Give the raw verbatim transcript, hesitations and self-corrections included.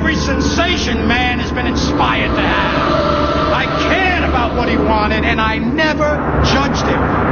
every sensation man has been inspired to have. I cared about what he wanted, and I never judged him.